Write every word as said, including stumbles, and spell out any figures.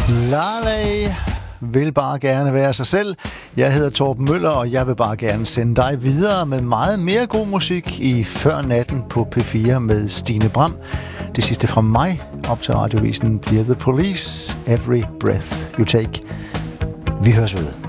Laleh vil bare gerne være sig selv. Jeg hedder Torben Møller, og jeg vil bare gerne sende dig videre med meget mere god musik i Før Natten på P fire med Stine Bram. Det sidste fra mig op til radiovisen bliver The Police, Every Breath You Take. Vi høres ved.